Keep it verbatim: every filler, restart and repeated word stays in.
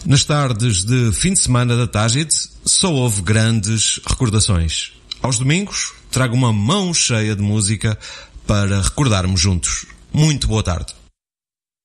Nas tardes de fim de semana da Tágide, só houve grandes recordações. Aos domingos, trago uma mão cheia de música para recordarmos juntos. Muito boa tarde.